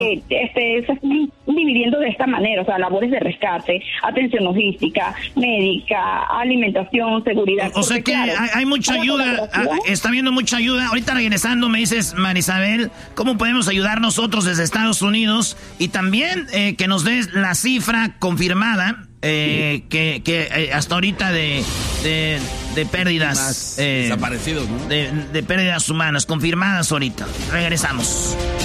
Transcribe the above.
se están dividiendo de esta manera, o sea, labores de rescate, atención logística, médica, alimentación, seguridad. O sea que hay mucha ayuda, está habiendo mucha ayuda. Ahorita regresando me dices, Marisabel, ¿cómo podemos ayudar nosotros desde Estados Unidos? Y también que nos des la cifra confirmada que hasta ahorita de pérdidas desaparecidos, ¿no? de pérdidas humanas confirmadas ahorita. Regresamos.